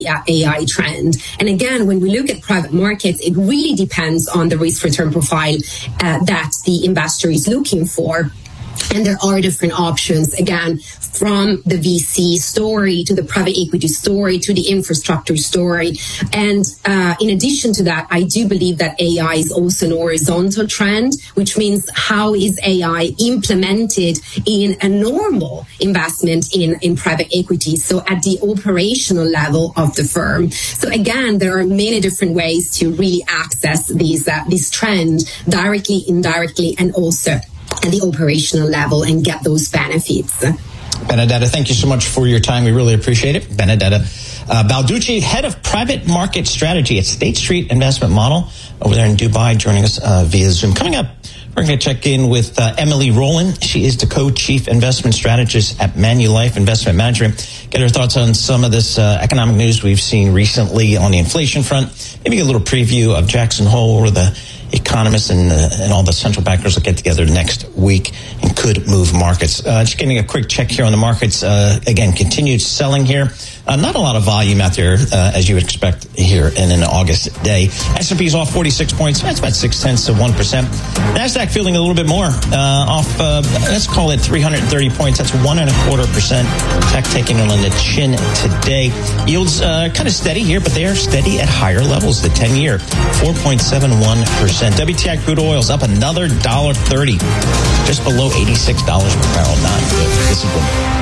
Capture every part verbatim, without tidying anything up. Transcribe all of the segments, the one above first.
A I trend. And again, when we look at private markets, it really depends on the risk return profile uh, that the investor is looking for. And there are different options, again, from the V C story to the private equity story to the infrastructure story. And uh, in addition to that, I do believe that A I is also an horizontal trend, which means how is A I implemented in a normal investment in, in private equity, so at the operational level of the firm. So again, there are many different ways to really access these uh, this trend directly, indirectly, and also at the operational level and get those benefits. Benedetta, thank you so much for your time. We really appreciate it. Benedetta uh, Balducci, head of private market strategy at State Street Investment Model over there in Dubai, joining us uh, via Zoom. Coming up, we're going to check in with uh, Emily Rowland. She is the co-chief investment strategist at Manulife Investment Management. Get her thoughts on some of this uh, economic news we've seen recently on the inflation front. Maybe a little preview of Jackson Hole, or the economists and, uh, and all the central bankers will get together next week and could move markets. Uh, just getting a quick check here on the markets. Uh, again, continued selling here. Uh, not a lot of volume out there, uh, as you would expect here in an August day. S and P is off forty-six points. That's about six tenths of one percent. NASDAQ feeling a little bit more, uh, off, uh, let's call it three hundred thirty points. That's one and a quarter percent. Tech taking on the chin today. Yields, uh, kind of steady here, but they are steady at higher levels. The ten year, four point seven one percent. W T I crude oil is up another one dollar thirty, just below eighty-six dollars per barrel. Not good. This is good.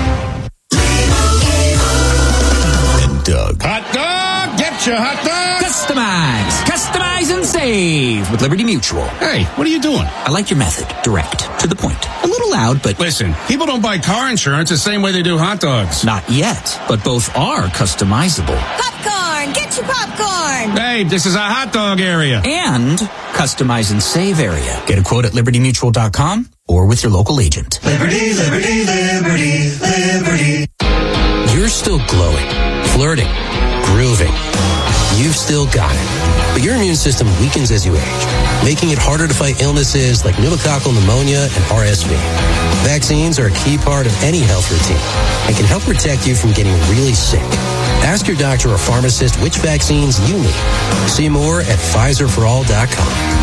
Doug. Hot dog! Get your hot dog! Customize! Customize and save with Liberty Mutual. Hey, what are you doing? I like your method. Direct. To the point. A little loud, but... Listen, people don't buy car insurance the same way they do hot dogs. Not yet, but both are customizable. Popcorn! Get your popcorn! Hey, this is a hot dog area. And customize and save area. Get a quote at liberty mutual dot com or with your local agent. Liberty, liberty, liberty, liberty. You're still glowing, flirting, grooving. You've still got it. But your immune system weakens as you age, making it harder to fight illnesses like pneumococcal pneumonia and R S V. Vaccines are a key part of any health routine and can help protect you from getting really sick. Ask your doctor or pharmacist which vaccines you need. See more at Pfizer for all dot com.